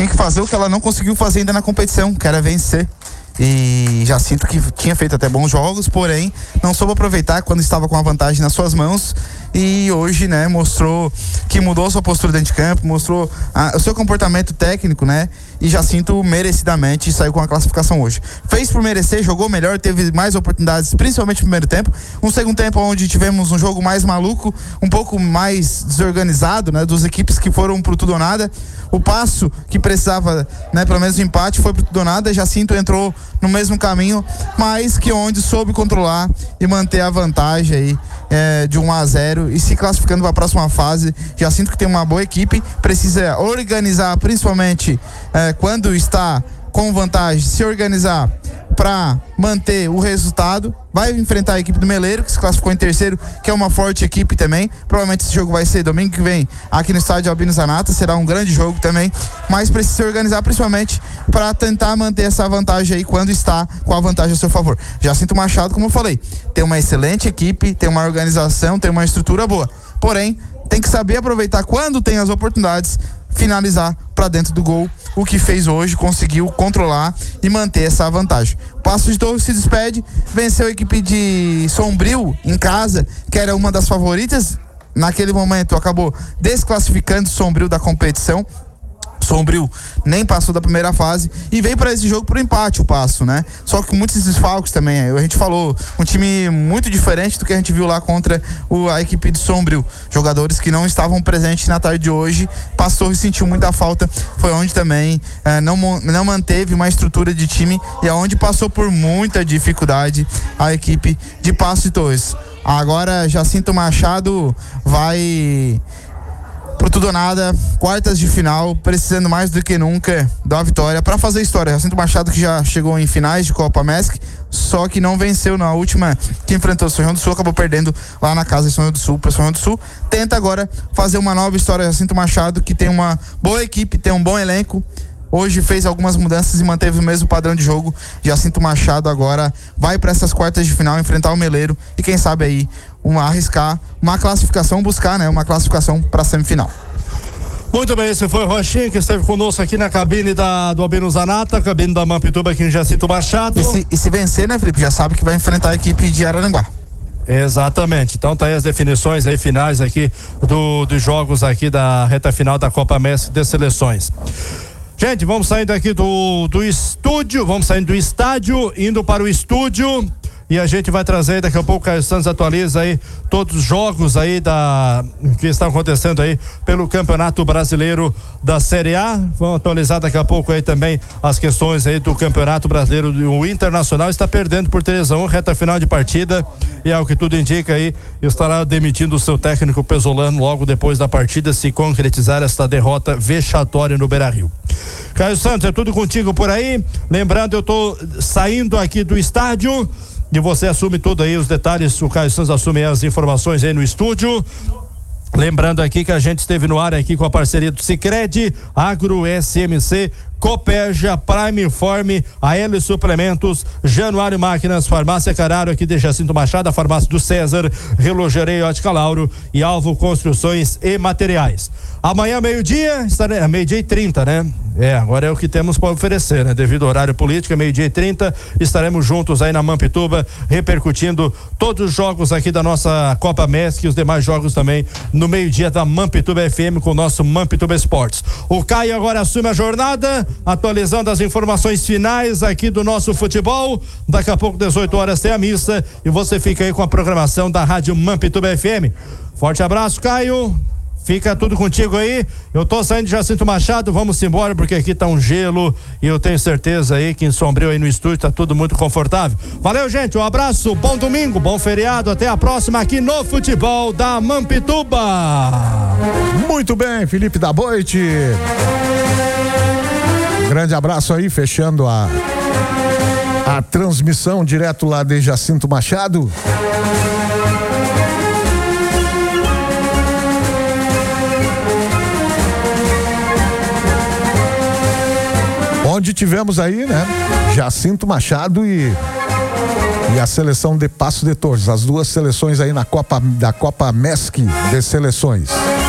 tinha que fazer o que ela não conseguiu fazer ainda na competição, que era vencer. E já sinto que tinha feito até bons jogos, porém não soube aproveitar quando estava com a vantagem nas suas mãos. E hoje, né, mostrou que mudou sua postura dentro de campo, mostrou o seu comportamento técnico, né? E já sinto merecidamente saiu com a classificação hoje. Fez por merecer, jogou melhor, teve mais oportunidades, principalmente no primeiro tempo. Um segundo tempo onde tivemos um jogo mais maluco, um pouco mais desorganizado, né? Dos equipes que foram pro tudo ou nada. O Passo que precisava, né, pelo menos do empate, foi pro tudo ou nada. Jacinto entrou no mesmo caminho, mas que onde soube controlar e manter a vantagem aí de 1-0 e se classificando para a próxima fase. Jacinto que tem uma boa equipe, precisa organizar, principalmente quando está com vantagem, se organizar para manter o resultado. Vai enfrentar a equipe do Meleiro, que se classificou em terceiro, que é uma forte equipe também. Provavelmente esse jogo vai ser domingo que vem aqui no estádio Albino Zanata, será um grande jogo também, mas precisa se organizar principalmente para tentar manter essa vantagem aí quando está com a vantagem a seu favor. Jacinto Machado, como eu falei, tem uma excelente equipe, tem uma organização, tem uma estrutura boa, porém tem que saber aproveitar quando tem as oportunidades, finalizar para dentro do gol. O que fez hoje, conseguiu controlar e manter essa vantagem. Passo de Torres se despede, venceu a equipe de Sombrio em casa, que era uma das favoritas. Naquele momento acabou desclassificando Sombrio da competição. Sombrio nem passou da primeira fase e veio para esse jogo pro empate o Passo, né? Só que com muitos desfalques também. A gente falou, um time muito diferente do que a gente viu lá contra a equipe de Sombrio. Jogadores que não estavam presentes na tarde de hoje. Passou e sentiu muita falta. Foi onde também não manteve uma estrutura de time e aonde passou por muita dificuldade a equipe de Passo de Torres. Agora Jacinto Machado vai pro tudo ou nada, quartas de final, precisando mais do que nunca da vitória para fazer história. Jacinto Machado que já chegou em finais de Copa MESC, só que não venceu na última que enfrentou o São João do Sul, acabou perdendo lá na casa de São João do Sul. Para São João do Sul tenta agora fazer uma nova história. Jacinto Machado que tem uma boa equipe, tem um bom elenco. Hoje fez algumas mudanças e manteve o mesmo padrão de jogo. Jacinto Machado agora vai para essas quartas de final enfrentar o Meleiro e quem sabe aí arriscar uma classificação, buscar, né, uma classificação para a semifinal. Muito bem, esse foi o Rochinha que esteve conosco aqui na cabine do Albino Zanata, cabine da Mampituba aqui em Jacinto Machado. E se vencer, né, Felipe, já sabe que vai enfrentar a equipe de Araranguá. Exatamente, então tá aí as definições aí finais aqui dos jogos aqui da reta final da Copa MESC de seleções. Gente, vamos saindo aqui do estúdio, vamos saindo do estádio, indo para o estúdio. E a gente vai trazer daqui a pouco, o Caio Santos atualiza aí todos os jogos aí que estão acontecendo aí pelo Campeonato Brasileiro da Série A. Vamos atualizar daqui a pouco aí também as questões aí do Campeonato Brasileiro. O Internacional está perdendo por 3-1, reta final de partida, e ao que tudo indica aí, estará demitindo o seu técnico Pesolano logo depois da partida, se concretizar esta derrota vexatória no Beira-Rio. Caio Santos, é tudo contigo por aí. Lembrando, eu tô saindo aqui do estádio e você assume tudo aí, os detalhes, o Caio Santos assume as informações aí no estúdio. Lembrando aqui que a gente esteve no ar aqui com a parceria do Sicredi, Agro SMC, Copérgia, Prime Informe, AL Suplementos, Januário Máquinas, Farmácia Cararo aqui de Jacinto Machado, a Farmácia do César, Relojaria Ótica Lauro e Alvo Construções e Materiais. Amanhã, meio-dia, meio-dia e 30, né? Agora é o que temos para oferecer, né? Devido ao horário político, meio-dia e 30, estaremos juntos aí na Mampituba, repercutindo todos os jogos aqui da nossa Copa MESC e os demais jogos também no meio-dia da Mampituba FM com o nosso Mampituba Esportes. O Caio agora assume a jornada, atualizando as informações finais aqui do nosso futebol. Daqui a pouco, 18 horas, tem a missa e você fica aí com a programação da Rádio Mampituba FM. Forte abraço, Caio. Fica tudo contigo aí. Eu tô saindo de Jacinto Machado, vamos embora porque aqui tá um gelo e eu tenho certeza aí que em Sombrio aí no estúdio tá tudo muito confortável. Valeu, gente, um abraço, bom domingo, bom feriado, até a próxima aqui no Futebol da Mampituba. Muito bem, Felipe da Boite. Um grande abraço aí, fechando a transmissão direto lá de Jacinto Machado. Onde tivemos aí, né, Jacinto Machado e a seleção de Passo de Torres, as duas seleções aí da Copa MESC de seleções.